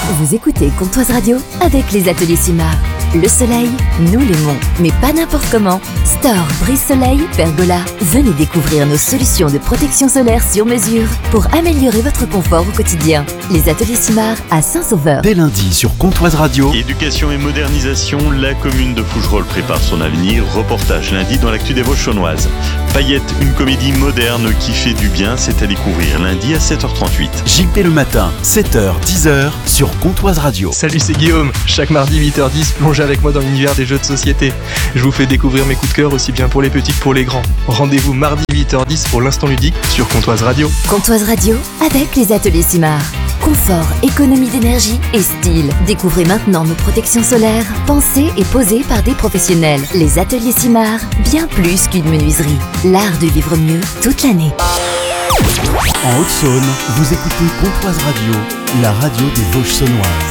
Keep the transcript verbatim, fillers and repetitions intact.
Vous écoutez Comtoise Radio avec les ateliers Simard. Le soleil, nous l'aimons, mais pas n'importe comment. Store, brise-soleil, pergola. Venez découvrir nos solutions de protection solaire sur mesure pour améliorer votre confort au quotidien. Les ateliers Simard à Saint-Sauveur. Dès lundi sur Comtoise Radio. Éducation et modernisation, la commune de Fougerolles prépare son avenir. Reportage lundi dans l'actu des Vosges chaunoises. Paillette, une comédie moderne qui fait du bien, c'est à découvrir lundi à sept heures trente-huit. J P le matin, sept heures dix heures sur Comtoise Radio. Salut, c'est Guillaume. Chaque mardi huit heures dix, plongez avec moi dans l'univers des jeux de société. Je vous fais découvrir mes coups de cœur aussi bien pour les petits que pour les grands. Rendez-vous mardi huit heures dix pour l'instant ludique sur Comtoise Radio. Comtoise Radio avec les ateliers Simard. Confort, économie d'énergie et style. Découvrez maintenant nos protections solaires, pensées et posées par des professionnels. Les ateliers Simard, bien plus qu'une menuiserie. L'art de vivre mieux toute l'année. En Haute-Saône, vous écoutez Comtoise Radio, la radio des Vosges saunoises.